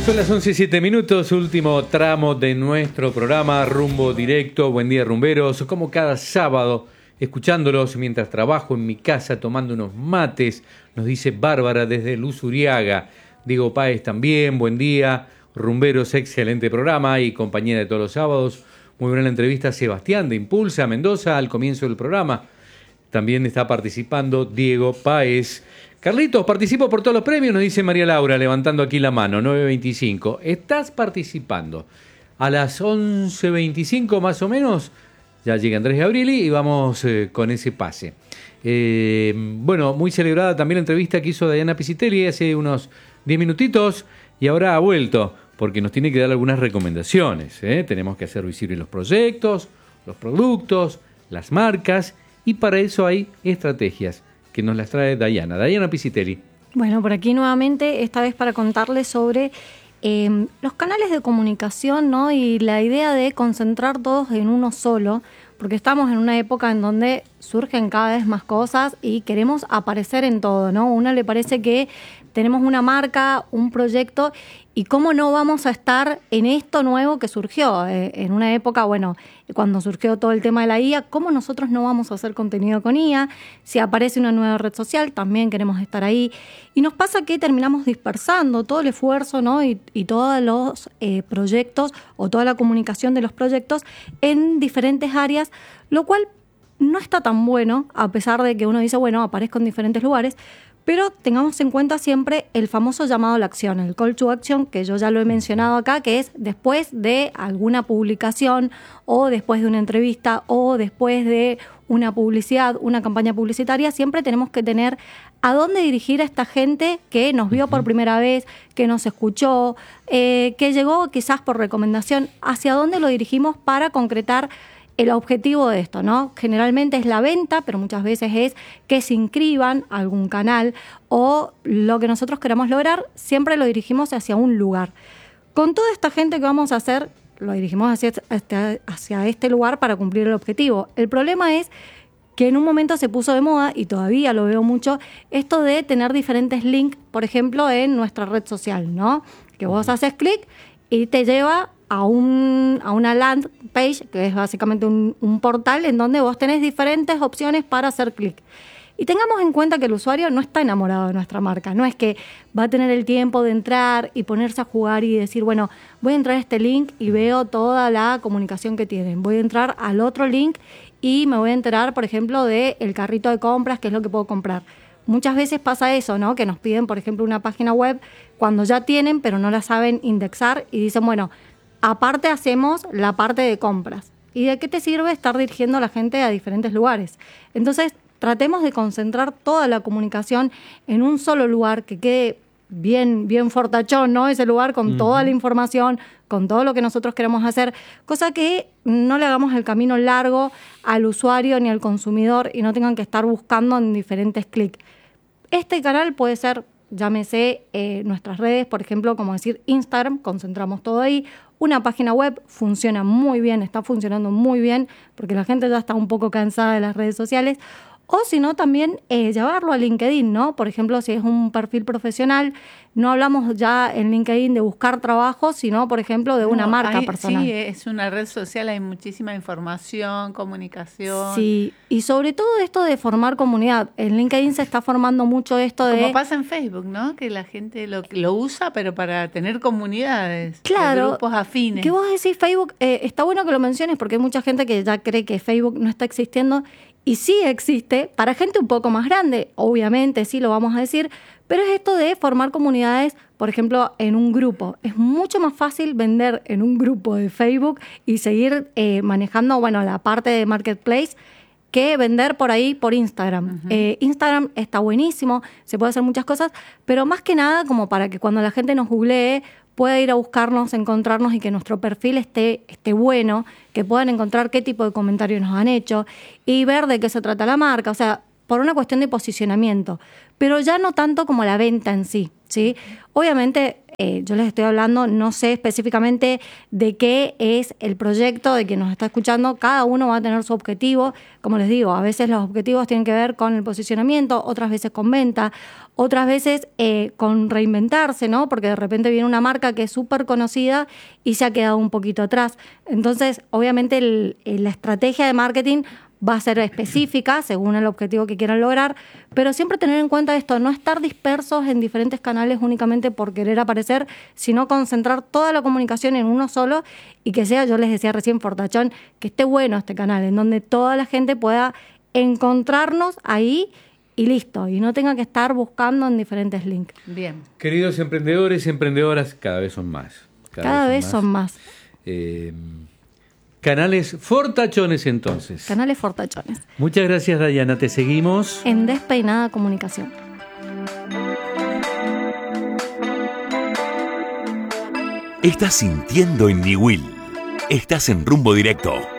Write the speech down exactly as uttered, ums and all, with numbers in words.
Son las once y siete minutos, último tramo de nuestro programa Rumbo Directo. Buen día, rumberos. Como cada sábado, escuchándolos mientras trabajo en mi casa, tomando unos mates, nos dice Bárbara desde Luz Uriaga. Diego Páez también, buen día. Rumberos, excelente programa y compañía de todos los sábados. Muy buena la entrevista a Sebastián de Impulsa Mendoza al comienzo del programa. También está participando Diego Páez. Carlitos, participo por todos los premios, nos dice María Laura, levantando aquí la mano, nueve veinticinco. ¿Estás participando? A las once veinticinco más o menos, ya llega Andrés Gabrieli y vamos eh, con ese pase. Eh, bueno, muy celebrada también la entrevista que hizo Diana Pisitelli hace unos diez minutitos y ahora ha vuelto, porque nos tiene que dar algunas recomendaciones. ¿eh? Tenemos que hacer visibles los proyectos, los productos, las marcas, y para eso hay estrategias que nos las trae Diana. Diana Pisitelli. Bueno, por aquí nuevamente, esta vez para contarles sobre eh, los canales de comunicación, ¿no? Y la idea de concentrar todos en uno solo, porque estamos en una época en donde surgen cada vez más cosas y queremos aparecer en todo, ¿no? A uno le parece que tenemos una marca, un proyecto, y cómo no vamos a estar en esto nuevo que surgió. Eh, en una época, bueno, cuando surgió todo el tema de la I A, ¿cómo nosotros no vamos a hacer contenido con I A? Si aparece una nueva red social, también queremos estar ahí. Y nos pasa que terminamos dispersando todo el esfuerzo, ¿no? y, y todos los eh, proyectos o toda la comunicación de los proyectos en diferentes áreas, lo cual no está tan bueno, a pesar de que uno dice, bueno, aparezco en diferentes lugares. Pero tengamos en cuenta siempre el famoso llamado a la acción, el call to action, que yo ya lo he mencionado acá, que es después de alguna publicación o después de una entrevista o después de una publicidad, una campaña publicitaria, siempre tenemos que tener a dónde dirigir a esta gente que nos vio por primera vez, que nos escuchó, eh, que llegó quizás por recomendación, hacia dónde lo dirigimos para concretar el objetivo de esto, ¿no? Generalmente es la venta, pero muchas veces es que se inscriban a algún canal o lo que nosotros queramos lograr, siempre lo dirigimos hacia un lugar. Con toda esta gente que vamos a hacer, lo dirigimos hacia este, hacia este lugar para cumplir el objetivo. El problema es que en un momento se puso de moda, y todavía lo veo mucho, esto de tener diferentes links, por ejemplo, en nuestra red social, ¿no? Que vos haces clic y te lleva a un a una land page, que es básicamente un, un portal en donde vos tenés diferentes opciones para hacer clic. Y tengamos en cuenta que el usuario no está enamorado de nuestra marca. No es que va a tener el tiempo de entrar y ponerse a jugar y decir, bueno, voy a entrar a este link y veo toda la comunicación que tienen. Voy a entrar al otro link y me voy a enterar, por ejemplo, del carrito de compras, que es lo que puedo comprar. Muchas veces pasa eso, ¿no? Que nos piden, por ejemplo, una página web cuando ya tienen, pero no la saben indexar y dicen, bueno, aparte hacemos la parte de compras. ¿Y de qué te sirve estar dirigiendo a la gente a diferentes lugares? Entonces, tratemos de concentrar toda la comunicación en un solo lugar, que quede bien, bien fortachón, ¿no? Ese lugar con uh-huh. toda la información, con todo lo que nosotros queremos hacer, cosa que no le hagamos el camino largo al usuario ni al consumidor y no tengan que estar buscando en diferentes clics. Este canal puede ser, llámese eh, nuestras redes, por ejemplo, como decir Instagram, concentramos todo ahí. Una página web funciona muy bien, está funcionando muy bien, porque la gente ya está un poco cansada de las redes sociales. O si no, también eh, llevarlo a LinkedIn, ¿no? Por ejemplo, si es un perfil profesional, no hablamos ya en LinkedIn de buscar trabajo, sino, por ejemplo, de una no, marca hay, personal. Sí, es una red social, hay muchísima información, comunicación. Sí, y sobre todo esto de formar comunidad. En LinkedIn se está formando mucho esto de... Como pasa en Facebook, ¿no? Que la gente lo, lo usa, pero para tener comunidades, claro, grupos afines. Que vos decís Facebook, eh, está bueno que lo menciones, porque hay mucha gente que ya cree que Facebook no está existiendo. Y sí existe, para gente un poco más grande, obviamente, sí lo vamos a decir, pero es esto de formar comunidades, por ejemplo, en un grupo. Es mucho más fácil vender en un grupo de Facebook y seguir eh, manejando, bueno, la parte de Marketplace, que vender por ahí por Instagram. Uh-huh. Eh, Instagram está buenísimo, se puede hacer muchas cosas, pero más que nada como para que cuando la gente nos googlee, pueda ir a buscarnos, encontrarnos y que nuestro perfil esté, esté bueno, que puedan encontrar qué tipo de comentarios nos han hecho y ver de qué se trata la marca, o sea, por una cuestión de posicionamiento, pero ya no tanto como la venta en sí, ¿sí? Obviamente eh, yo les estoy hablando, no sé específicamente de qué es el proyecto, de quien nos está escuchando, cada uno va a tener su objetivo. Como les digo, a veces los objetivos tienen que ver con el posicionamiento, otras veces con venta, otras veces eh, con reinventarse, ¿no? Porque de repente viene una marca que es súper conocida y se ha quedado un poquito atrás. Entonces, obviamente, el, el, la estrategia de marketing va a ser específica según el objetivo que quieran lograr, pero siempre tener en cuenta esto, no estar dispersos en diferentes canales únicamente por querer aparecer, sino concentrar toda la comunicación en uno solo y que sea, yo les decía recién, fortachón, que esté bueno este canal, en donde toda la gente pueda encontrarnos ahí y listo, y no tenga que estar buscando en diferentes links. Bien. Queridos emprendedores y emprendedoras, cada vez son más. Cada, cada vez son más. Son más. Eh, canales fortachones entonces. Canales fortachones. Muchas gracias, Dayana. Te seguimos en Despeinada Comunicación. Estás sintiendo en Niwil. Estás en Rumbo Directo.